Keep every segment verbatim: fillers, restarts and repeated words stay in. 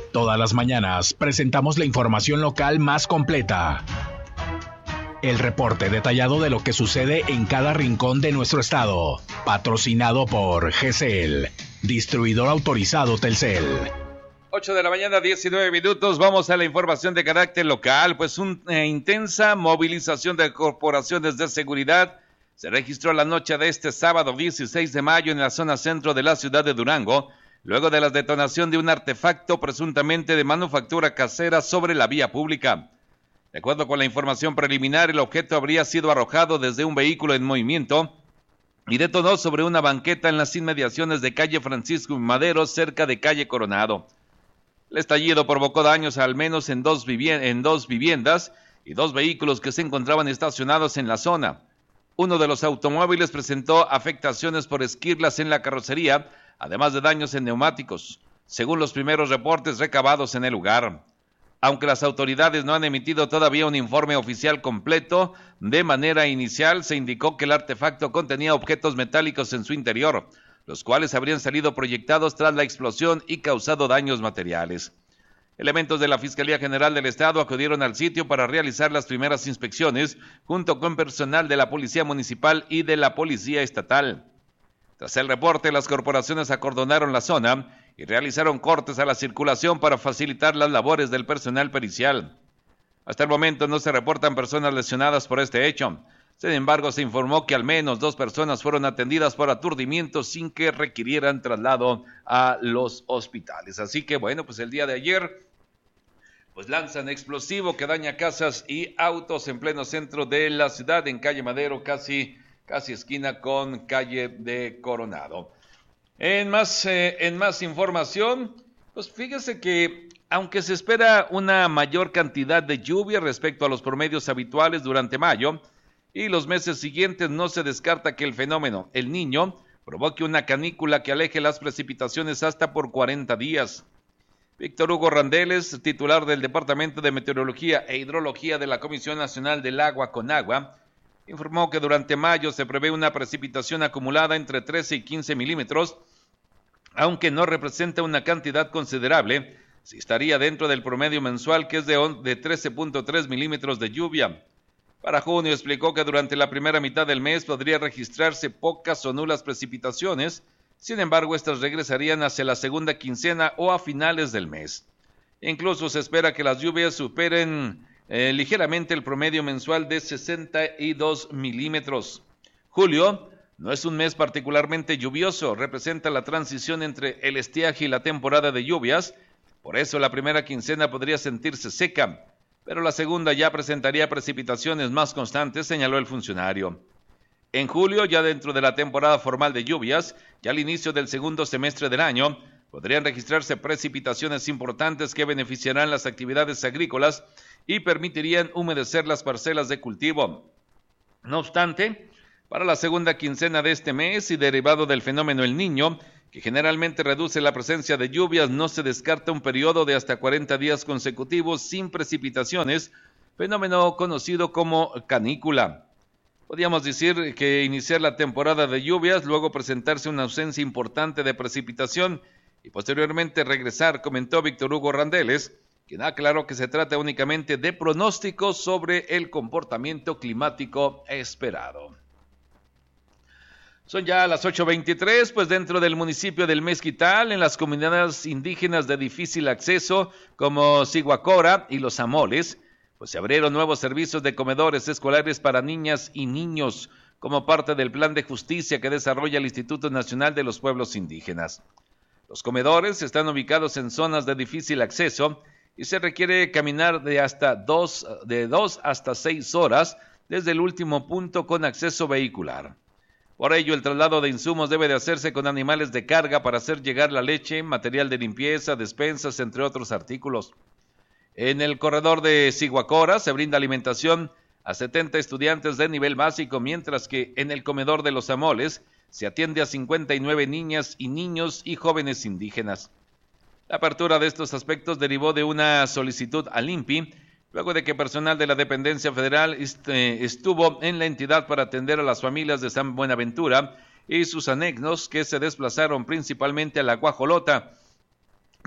Todas las mañanas presentamos la información local más completa. El reporte detallado de lo que sucede en cada rincón de nuestro estado. Patrocinado por G C L, distribuidor autorizado Telcel. ocho de la mañana, diecinueve minutos. Vamos a la información de carácter local. Pues una intensa movilización de corporaciones de seguridad se registró la noche de este sábado dieciséis de mayo en la zona centro de la ciudad de Durango, luego de la detonación de un artefacto presuntamente de manufactura casera sobre la vía pública. De acuerdo con la información preliminar, el objeto habría sido arrojado desde un vehículo en movimiento y detonó sobre una banqueta en las inmediaciones de calle Francisco y Madero, cerca de calle Coronado. El estallido provocó daños al menos en dos, vivien- en dos viviendas y dos vehículos que se encontraban estacionados en la zona. Uno de los automóviles presentó afectaciones por esquirlas en la carrocería, además de daños en neumáticos, según los primeros reportes recabados en el lugar. Aunque las autoridades no han emitido todavía un informe oficial completo, de manera inicial se indicó que el artefacto contenía objetos metálicos en su interior, los cuales habrían salido proyectados tras la explosión y causado daños materiales. Elementos de la Fiscalía General del Estado acudieron al sitio para realizar las primeras inspecciones, junto con personal de la Policía Municipal y de la Policía Estatal. Tras el reporte, las corporaciones acordonaron la zona y realizaron cortes a la circulación para facilitar las labores del personal pericial. Hasta el momento no se reportan personas lesionadas por este hecho. Sin embargo, se informó que al menos dos personas fueron atendidas por aturdimiento sin que requirieran traslado a los hospitales. Así que bueno, pues el día de ayer, pues lanzan explosivo que daña casas y autos en pleno centro de la ciudad, en calle Madero, casi, casi esquina con calle de Coronado. En más, eh, en más información, pues fíjese que aunque se espera una mayor cantidad de lluvia respecto a los promedios habituales durante mayo y los meses siguientes, no se descarta que el fenómeno El Niño provoque una canícula que aleje las precipitaciones hasta por cuarenta días. Víctor Hugo Randeles, titular del Departamento de Meteorología e Hidrología de la Comisión Nacional del Agua, Conagua, informó que durante mayo se prevé una precipitación acumulada entre trece y quince milímetros, aunque no representa una cantidad considerable, si estaría dentro del promedio mensual, que es de, de trece punto tres milímetros de lluvia. Para junio explicó que durante la primera mitad del mes podría registrarse pocas o nulas precipitaciones, sin embargo estas regresarían hacia la segunda quincena o a finales del mes. Incluso se espera que las lluvias superen eh, ligeramente el promedio mensual de sesenta y dos milímetros. Julio no es un mes particularmente lluvioso, representa la transición entre el estiaje y la temporada de lluvias, por eso la primera quincena podría sentirse seca, pero la segunda ya presentaría precipitaciones más constantes, señaló el funcionario. En julio, ya dentro de la temporada formal de lluvias, ya al inicio del segundo semestre del año, podrían registrarse precipitaciones importantes que beneficiarán las actividades agrícolas y permitirían humedecer las parcelas de cultivo. No obstante, para la segunda quincena de este mes y derivado del fenómeno El Niño, que generalmente reduce la presencia de lluvias, no se descarta un periodo de hasta cuarenta días consecutivos sin precipitaciones, fenómeno conocido como canícula. Podríamos decir que iniciar la temporada de lluvias, luego presentarse una ausencia importante de precipitación y posteriormente regresar, comentó Víctor Hugo Randeles, quien aclaró que se trata únicamente de pronósticos sobre el comportamiento climático esperado. Son ya las ocho veintitrés, pues dentro del municipio del Mezquital, en las comunidades indígenas de difícil acceso, como Siguacora y Los Amoles, pues se abrieron nuevos servicios de comedores escolares para niñas y niños, como parte del plan de justicia que desarrolla el Instituto Nacional de los Pueblos Indígenas. Los comedores están ubicados en zonas de difícil acceso y se requiere caminar de hasta dos, de dos hasta seis horas desde el último punto con acceso vehicular. Por ello, el traslado de insumos debe de hacerse con animales de carga para hacer llegar la leche, material de limpieza, despensas, entre otros artículos. En el corredor de Siguacora se brinda alimentación a setenta estudiantes de nivel básico, mientras que en el comedor de Los Amoles se atiende a cincuenta y nueve niñas y niños y jóvenes indígenas. La apertura de estos aspectos derivó de una solicitud al I N P I, luego de que personal de la dependencia federal estuvo en la entidad para atender a las familias de San Buenaventura y sus anexos que se desplazaron principalmente a la Guajolota,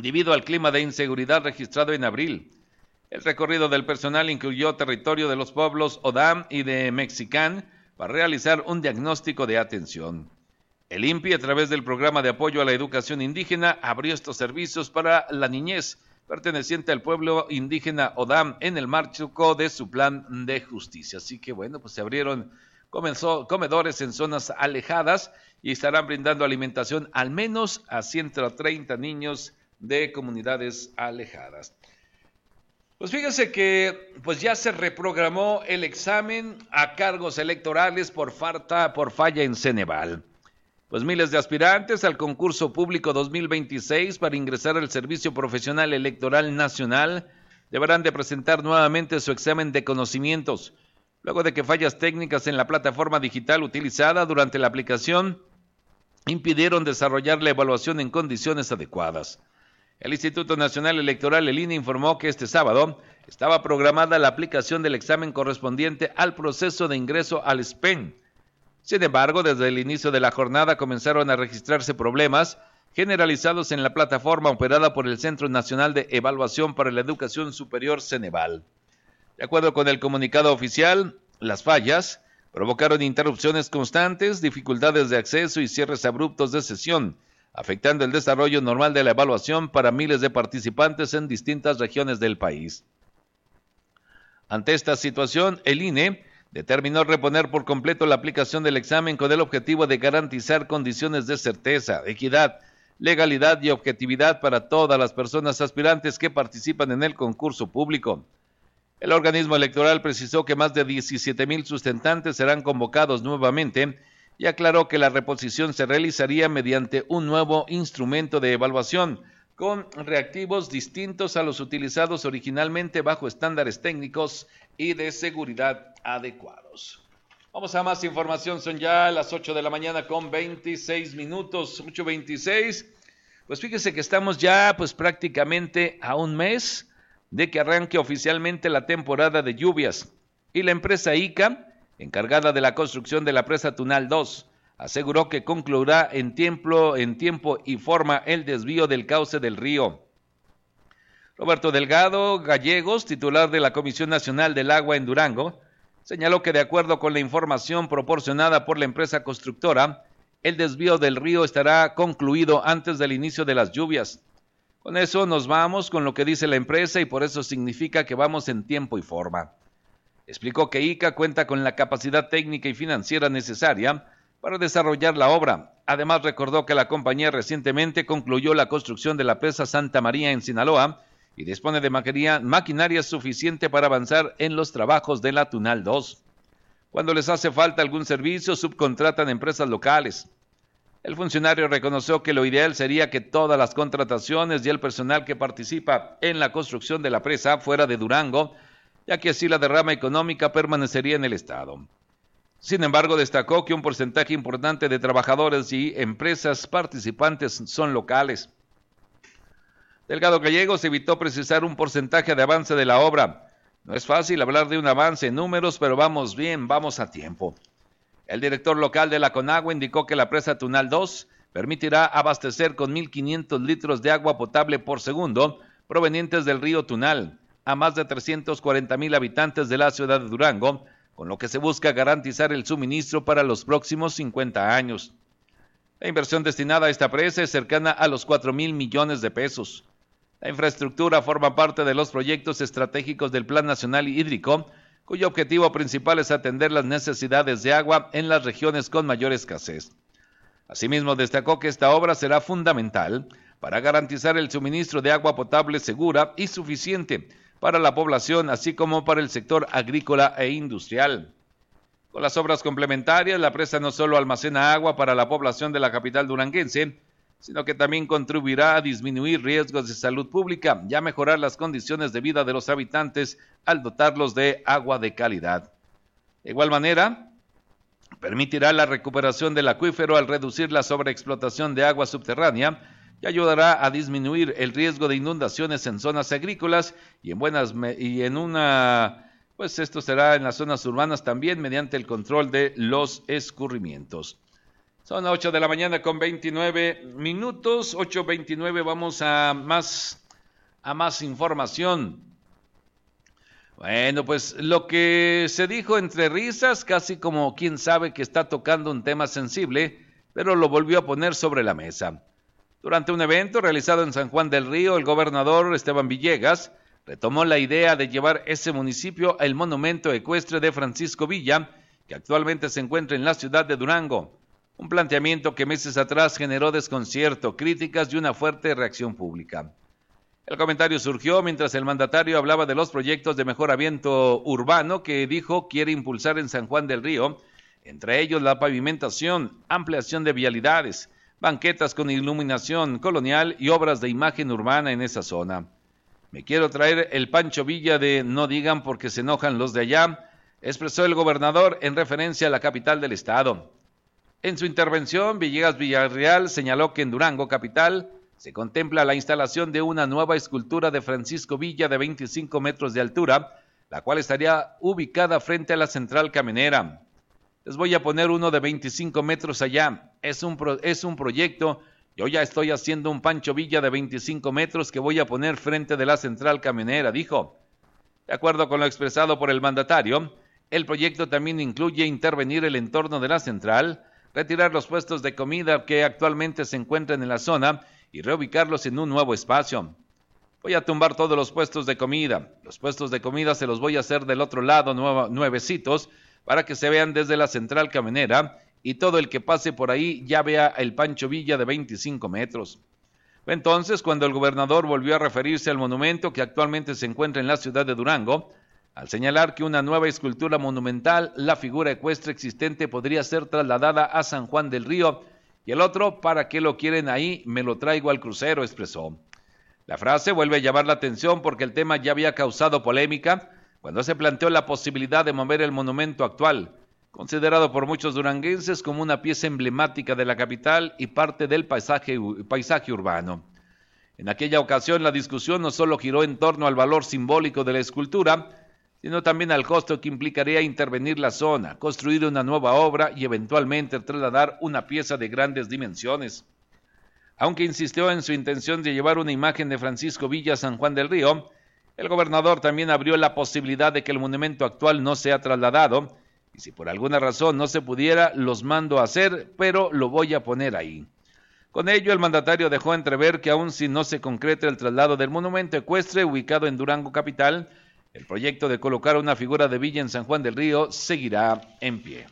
debido al clima de inseguridad registrado en abril. El recorrido del personal incluyó territorio de los pueblos Odam y de Mexicán para realizar un diagnóstico de atención. El I N P I, a través del Programa de Apoyo a la Educación Indígena, abrió estos servicios para la niñez perteneciente al pueblo indígena Odam en el marco de su plan de justicia. Así que bueno, pues se abrieron comenzó, comedores en zonas alejadas y estarán brindando alimentación al menos a ciento treinta niños de comunidades alejadas. Pues fíjense que pues ya se reprogramó el examen a cargos electorales por falta, por falla en Ceneval. Pues miles de aspirantes al concurso público dos mil veintiséis para ingresar al Servicio Profesional Electoral Nacional deberán de presentar nuevamente su examen de conocimientos, luego de que fallas técnicas en la plataforma digital utilizada durante la aplicación impidieron desarrollar la evaluación en condiciones adecuadas. El Instituto Nacional Electoral, el I N E, informó que este sábado estaba programada la aplicación del examen correspondiente al proceso de ingreso al S P E N. Sin embargo, desde el inicio de la jornada comenzaron a registrarse problemas generalizados en la plataforma operada por el Centro Nacional de Evaluación para la Educación Superior, Ceneval. De acuerdo con el comunicado oficial, las fallas provocaron interrupciones constantes, dificultades de acceso y cierres abruptos de sesión, afectando el desarrollo normal de la evaluación para miles de participantes en distintas regiones del país. Ante esta situación, el I N E determinó reponer por completo la aplicación del examen con el objetivo de garantizar condiciones de certeza, equidad, legalidad y objetividad para todas las personas aspirantes que participan en el concurso público. El organismo electoral precisó que más de diecisiete mil sustentantes serán convocados nuevamente y aclaró que la reposición se realizaría mediante un nuevo instrumento de evaluación, con reactivos distintos a los utilizados originalmente bajo estándares técnicos y de seguridad adecuados. Vamos a más información, son ya las ocho de la mañana con veintiséis minutos, ocho veintiséis. Pues fíjese que estamos ya pues prácticamente a un mes de que arranque oficialmente la temporada de lluvias y la empresa I C A, encargada de la construcción de la presa Tunal dos, aseguró que concluirá en tiempo, en tiempo y forma el desvío del cauce del río. Roberto Delgado Gallegos, titular de la Comisión Nacional del Agua en Durango, señaló que de acuerdo con la información proporcionada por la empresa constructora, el desvío del río estará concluido antes del inicio de las lluvias. Con eso nos vamos con lo que dice la empresa y por eso significa que vamos en tiempo y forma. Explicó que I C A cuenta con la capacidad técnica y financiera necesaria para desarrollar la obra. Además, recordó que la compañía recientemente concluyó la construcción de la presa Santa María en Sinaloa y dispone de maquinaria, maquinaria suficiente para avanzar en los trabajos de la Tunal dos. Cuando les hace falta algún servicio, subcontratan empresas locales. El funcionario reconoció que lo ideal sería que todas las contrataciones y el personal que participa en la construcción de la presa fuera de Durango, ya que así la derrama económica permanecería en el estado. Sin embargo, destacó que un porcentaje importante de trabajadores y empresas participantes son locales. Delgado Gallegos evitó precisar un porcentaje de avance de la obra. No es fácil hablar de un avance en números, pero vamos bien, vamos a tiempo. El director local de la Conagua indicó que la presa Tunal dos permitirá abastecer con mil quinientos litros de agua potable por segundo provenientes del río Tunal a más de trescientos cuarenta mil habitantes de la ciudad de Durango, con lo que se busca garantizar el suministro para los próximos cincuenta años. La inversión destinada a esta presa es cercana a los cuatro mil millones de pesos. La infraestructura forma parte de los proyectos estratégicos del Plan Nacional Hídrico, cuyo objetivo principal es atender las necesidades de agua en las regiones con mayor escasez. Asimismo, destacó que esta obra será fundamental para garantizar el suministro de agua potable segura y suficiente para la población, así como para el sector agrícola e industrial. Con las obras complementarias, la presa no solo almacena agua para la población de la capital duranguense, sino que también contribuirá a disminuir riesgos de salud pública y a mejorar las condiciones de vida de los habitantes al dotarlos de agua de calidad. De igual manera, permitirá la recuperación del acuífero al reducir la sobreexplotación de agua subterránea y ayudará a disminuir el riesgo de inundaciones en zonas agrícolas y en buenas y en una pues esto será en las zonas urbanas también mediante el control de los escurrimientos. Son las ocho de la mañana con veintinueve minutos, ocho veintinueve, vamos a más, a más información. Bueno, pues lo que se dijo entre risas, casi como quien sabe que está tocando un tema sensible, pero lo volvió a poner sobre la mesa. Durante un evento realizado en San Juan del Río, el gobernador Esteban Villegas retomó la idea de llevar ese municipio al monumento ecuestre de Francisco Villa, que actualmente se encuentra en la ciudad de Durango. Un planteamiento que meses atrás generó desconcierto, críticas y una fuerte reacción pública. El comentario surgió mientras el mandatario hablaba de los proyectos de mejoramiento urbano que dijo quiere impulsar en San Juan del Río, entre ellos la pavimentación, ampliación de vialidades, banquetas con iluminación colonial y obras de imagen urbana en esa zona. Me quiero traer el Pancho Villa de no digan porque se enojan los de allá, expresó el gobernador en referencia a la capital del estado. En su intervención, Villegas Villarreal señaló que en Durango capital se contempla la instalación de una nueva escultura de Francisco Villa de veinticinco metros de altura, la cual estaría ubicada frente a la central camionera. Les voy a poner uno de veinticinco metros allá, es un, pro, es un proyecto, yo ya estoy haciendo un Pancho Villa de veinticinco metros que voy a poner frente de la central camionera, dijo. De acuerdo con lo expresado por el mandatario, el proyecto también incluye intervenir el entorno de la central, retirar los puestos de comida que actualmente se encuentran en la zona y reubicarlos en un nuevo espacio. Voy a tumbar todos los puestos de comida. Los puestos de comida se los voy a hacer del otro lado, nueva, nuevecitos, para que se vean desde la central camionera y todo el que pase por ahí ya vea el Pancho Villa de veinticinco metros. Fue entonces cuando el gobernador volvió a referirse al monumento que actualmente se encuentra en la ciudad de Durango, al señalar que una nueva escultura monumental, la figura ecuestre existente, podría ser trasladada a San Juan del Río, y el otro, ¿para qué lo quieren ahí? Me lo traigo al crucero, expresó. La frase vuelve a llamar la atención porque el tema ya había causado polémica cuando se planteó la posibilidad de mover el monumento actual, considerado por muchos duranguenses como una pieza emblemática de la capital y parte del paisaje, paisaje urbano. En aquella ocasión la discusión no solo giró en torno al valor simbólico de la escultura, sino también al costo que implicaría intervenir la zona, construir una nueva obra y eventualmente trasladar una pieza de grandes dimensiones. Aunque insistió en su intención de llevar una imagen de Francisco Villa a San Juan del Río, el gobernador también abrió la posibilidad de que el monumento actual no sea trasladado, y si por alguna razón no se pudiera, los mando a hacer, pero lo voy a poner ahí. Con ello, el mandatario dejó entrever que aun si no se concreta el traslado del monumento ecuestre ubicado en Durango capital, el proyecto de colocar una figura de Villa en San Juan del Río seguirá en pie.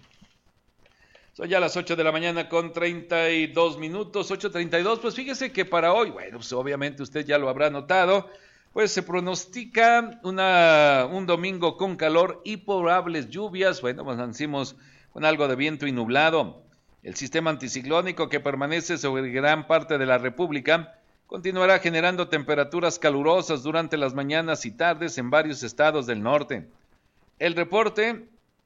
Son ya las ocho de la mañana con treinta y dos minutos, ocho treinta y dos, pues fíjese que para hoy, bueno, pues obviamente usted ya lo habrá notado, pues se pronostica una, un domingo con calor y probables lluvias, bueno, pues decimos con algo de viento y nublado. El sistema anticiclónico que permanece sobre gran parte de la República continuará generando temperaturas calurosas durante las mañanas y tardes en varios estados del norte. El reporte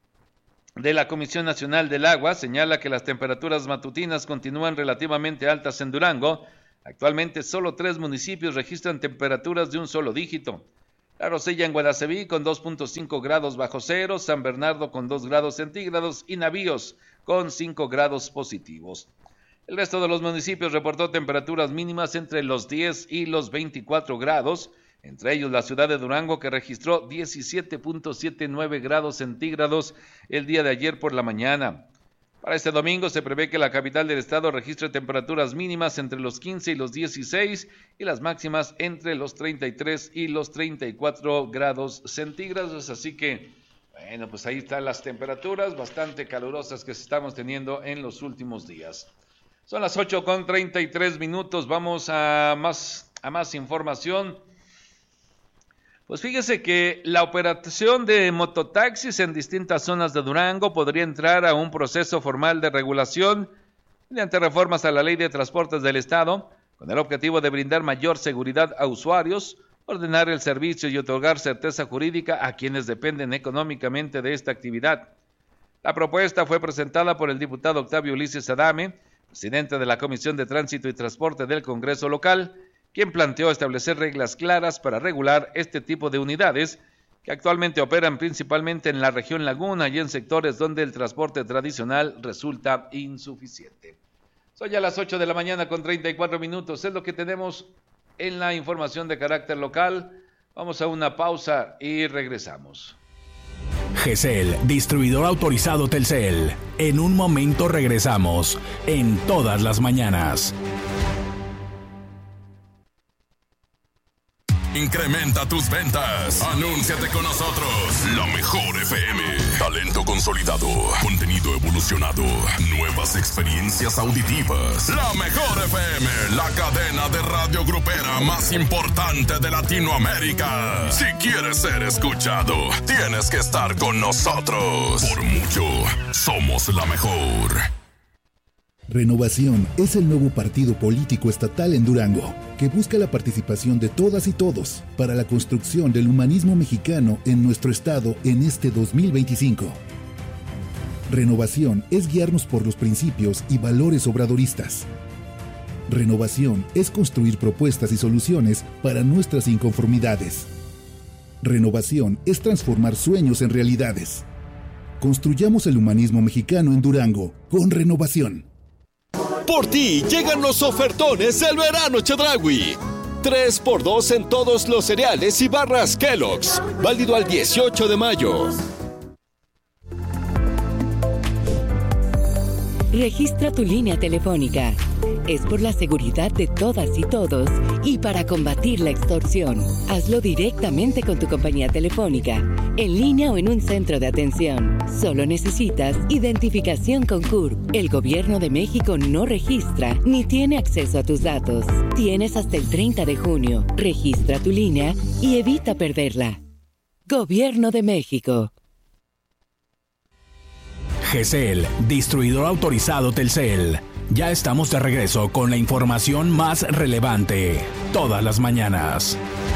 de la Comisión Nacional del Agua señala que las temperaturas matutinas continúan relativamente altas en Durango. Actualmente solo tres municipios registran temperaturas de un solo dígito. La Rosella en Guadalceví con dos punto cinco grados bajo cero, San Bernardo con dos grados centígrados y Navíos con cinco grados positivos. El resto de los municipios reportó temperaturas mínimas entre los diez y los veinticuatro grados, entre ellos la ciudad de Durango que registró diecisiete punto setenta y nueve grados centígrados el día de ayer por la mañana. Para este domingo se prevé que la capital del estado registre temperaturas mínimas entre los quince y los dieciséis y las máximas entre los treinta y tres y los treinta y cuatro grados centígrados, así que, bueno, pues ahí están las temperaturas bastante calurosas que estamos teniendo en los últimos días. Son las ocho con treinta y tres minutos, vamos a más, a más información. Pues fíjese que la operación de mototaxis en distintas zonas de Durango podría entrar a un proceso formal de regulación mediante reformas a la Ley de Transportes del Estado, con el objetivo de brindar mayor seguridad a usuarios, ordenar el servicio y otorgar certeza jurídica a quienes dependen económicamente de esta actividad. La propuesta fue presentada por el diputado Octavio Ulises Adame, presidente de la Comisión de Tránsito y Transporte del Congreso local, quien planteó establecer reglas claras para regular este tipo de unidades que actualmente operan principalmente en la región Laguna y en sectores donde el transporte tradicional resulta insuficiente. Son ya las ocho de la mañana con treinta y cuatro minutos, es lo que tenemos en la información de carácter local. Vamos a una pausa y regresamos. G E S E L, distribuidor autorizado Telcel. En un momento regresamos, en todas las mañanas. Incrementa tus ventas. Anúnciate con nosotros. La mejor F M. Talento consolidado. Contenido evolucionado. Nuevas experiencias auditivas. La mejor F M. La cadena de radio grupera más importante de Latinoamérica. Si quieres ser escuchado, tienes que estar con nosotros. Por mucho, somos la mejor. Renovación es el nuevo partido político estatal en Durango, que busca la participación de todas y todos para la construcción del humanismo mexicano en nuestro estado en este dos mil veinticinco. Renovación es guiarnos por los principios y valores obradoristas. Renovación es construir propuestas y soluciones para nuestras inconformidades. Renovación es transformar sueños en realidades. Construyamos el humanismo mexicano en Durango con Renovación. Por ti llegan los ofertones del verano Chedraui. tres por dos en todos los cereales y barras Kellogg's. Válido al dieciocho de mayo. Registra tu línea telefónica. Es por la seguridad de todas y todos y para combatir la extorsión. Hazlo directamente con tu compañía telefónica, en línea o en un centro de atención. Solo necesitas identificación con C U R P. El Gobierno de México no registra ni tiene acceso a tus datos. Tienes hasta el treinta de junio. Registra tu línea y evita perderla. Gobierno de México. G E S E L, distribuidor autorizado Telcel. Ya estamos de regreso con la información más relevante, todas las mañanas.